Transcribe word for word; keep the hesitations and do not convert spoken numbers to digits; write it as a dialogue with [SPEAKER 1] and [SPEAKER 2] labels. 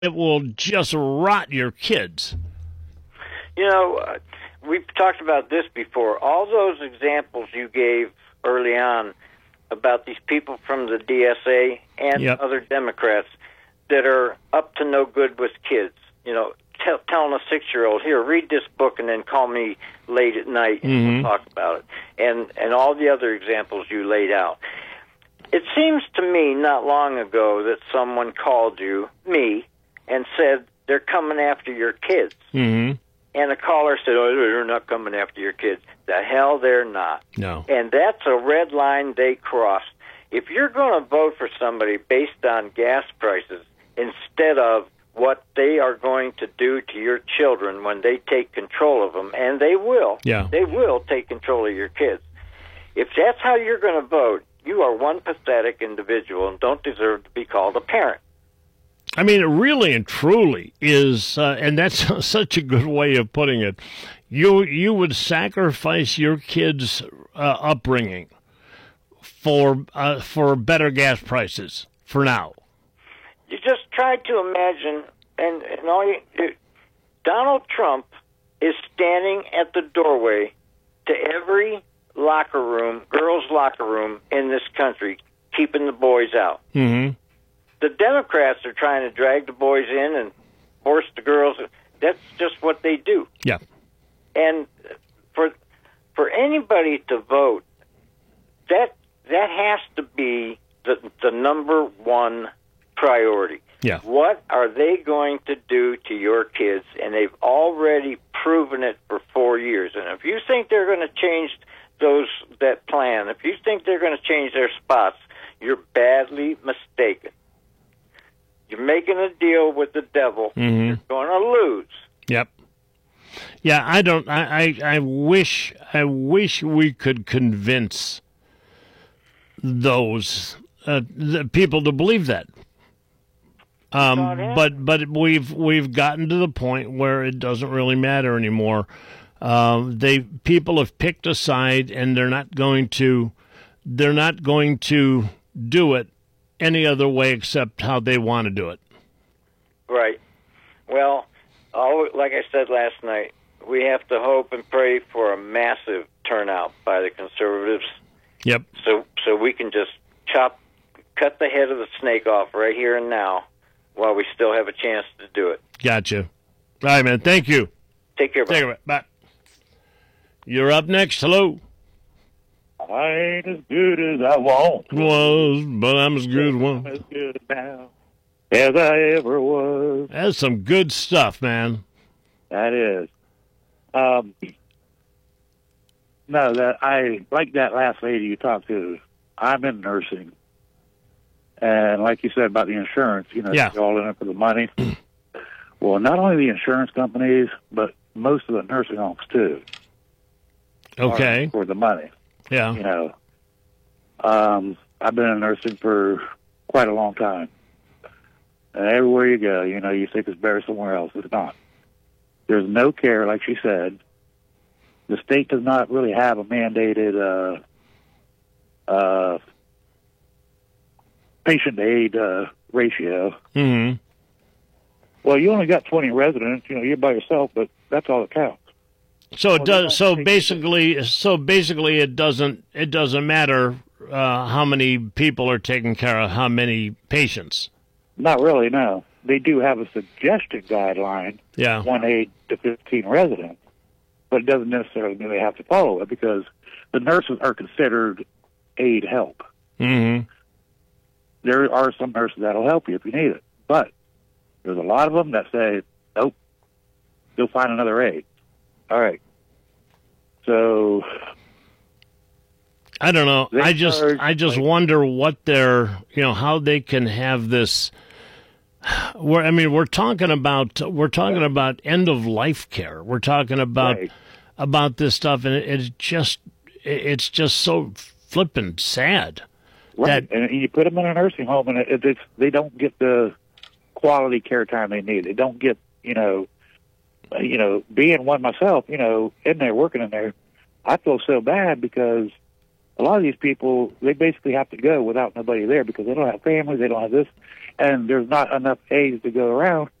[SPEAKER 1] it will just rot your kids.
[SPEAKER 2] You know, uh, we've talked about this before. All those examples you gave early on about these people from the D S A and
[SPEAKER 1] yep.
[SPEAKER 2] other Democrats that are up to no good with kids. You know, t- telling a six-year-old, here, read this book and then call me late at night and
[SPEAKER 1] mm-hmm.
[SPEAKER 2] we'll talk about it. And, and all the other examples you laid out. It seems to me not long ago that someone called you, me, and said they're coming after your kids.
[SPEAKER 1] Mm-hmm.
[SPEAKER 2] And the caller said, oh, they're not coming after your kids. The hell they're not.
[SPEAKER 1] No.
[SPEAKER 2] And that's a red line they crossed. If you're going to vote for somebody based on gas prices instead of what they are going to do to your children when they take control of them, and they will,
[SPEAKER 1] yeah.
[SPEAKER 2] they will take control of your kids. If that's how you're going to vote, you are one pathetic individual and don't deserve to be called a parent.
[SPEAKER 1] I mean, it really and truly is, uh, and that's such a good way of putting it. You you would sacrifice your kids' uh, upbringing for uh, for better gas prices for now.
[SPEAKER 2] You just try to imagine, and, and all you, you, Donald Trump is standing at the doorway to every locker room, girls' locker room in this country, keeping the boys out.
[SPEAKER 1] Mm-hmm.
[SPEAKER 2] The Democrats are trying to drag the boys in and force the girls. That's just what they do.
[SPEAKER 1] Yeah.
[SPEAKER 2] And for for anybody to vote, that that has to be the the number one priority.
[SPEAKER 1] Yeah.
[SPEAKER 2] What are they going to do to your kids? And they've already proven it for four years. And if you think they're going to change those that plan, if you think they're going to change their spots, you're badly mistaken. You're making a deal with the devil.
[SPEAKER 1] Mm-hmm.
[SPEAKER 2] You're going to lose.
[SPEAKER 1] Yep. Yeah, I don't. I, I, I wish. I wish we could convince those uh, the people to believe that. Um, but but we've we've gotten to the point where it doesn't really matter anymore. Um, they people have picked a side, and they're not going to. They're not going to do it any other way except how they want to do it.
[SPEAKER 2] Right. Well, all, like I said last night, we have to hope and pray for a massive turnout by the conservatives.
[SPEAKER 1] Yep.
[SPEAKER 2] So so we can just chop, cut the head of the snake off right here and now while we still have a chance to do it.
[SPEAKER 1] Gotcha. All right, man. Thank you.
[SPEAKER 2] Take care. Bye.
[SPEAKER 1] Take care. Bye. You're up next. Hello.
[SPEAKER 3] I ain't as good as I want.
[SPEAKER 1] Was, but I'm as good as one.
[SPEAKER 3] I'm as good now as I ever was.
[SPEAKER 1] That's some good stuff, man.
[SPEAKER 3] That is. Um, no, that I like that last lady you talked to. I'm in nursing, and like you said about the insurance, you know,
[SPEAKER 1] yeah.
[SPEAKER 3] you're all in it for the money. Well, not only the insurance companies, but most of the nursing homes too.
[SPEAKER 1] Okay.
[SPEAKER 3] For the money.
[SPEAKER 1] Yeah.
[SPEAKER 3] You know, um, I've been in nursing for quite a long time. And everywhere you go, you know, you think it's better somewhere else. It's not. There's no care, like she said. The state does not really have a mandated uh, uh, patient-to-aid uh, ratio.
[SPEAKER 1] Mm-hmm.
[SPEAKER 3] Well, you only got twenty residents. You know, you're by yourself, but that's all that counts.
[SPEAKER 1] So it does. So basically, so basically, it doesn't. It doesn't matter uh, how many people are taking care of how many patients.
[SPEAKER 3] Not really. No, they do have a suggested guideline.
[SPEAKER 1] Yeah.
[SPEAKER 3] One aide to fifteen residents, but it doesn't necessarily mean they have to follow it because the nurses are considered aid help.
[SPEAKER 1] Mm-hmm.
[SPEAKER 3] There are some nurses that'll help you if you need it, but there's a lot of them that say, "Nope, go find another aide." All right. So
[SPEAKER 1] I don't know. I just I just like, wonder what they're, you know, how they can have this. We're, I mean, we're talking about we're talking right. about end of life care. We're talking about right. about this stuff, and it, it's just it's just so flippin' sad.
[SPEAKER 3] Right. That, and you put them in a nursing home, and it, it's they don't get the quality care time they need. They don't get, you know. You know, being one myself, you know, in there, working in there, I feel so bad because a lot of these people, they basically have to go without nobody there because they don't have families, they don't have this, and there's not enough aides to go around.